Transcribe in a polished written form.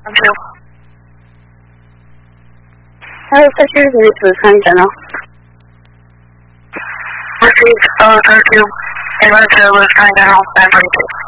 Thank you. Hello, Fisher. This is Lieutenant General. Received, thank you. England to Lieutenant General, 942.